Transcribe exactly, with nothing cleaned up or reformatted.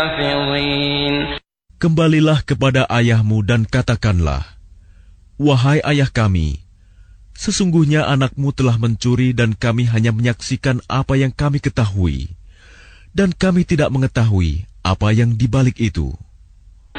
Kembalilah kepada ayahmu dan katakanlah, wahai ayah kami, sesungguhnya anakmu telah mencuri dan kami hanya menyaksikan apa yang kami ketahui, dan kami tidak mengetahui apa yang di balik itu.